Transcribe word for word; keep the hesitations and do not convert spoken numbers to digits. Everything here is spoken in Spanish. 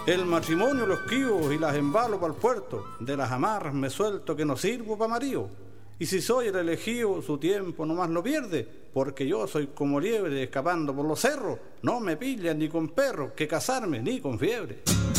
El matrimonio los esquivo y las embalo para el puerto. De las amarras me suelto que no sirvo pa' marido. Y si soy el elegido, su tiempo nomás lo pierde, porque yo soy como liebre escapando por los cerros. No me pillan ni con perro, que casarme ni con fiebre.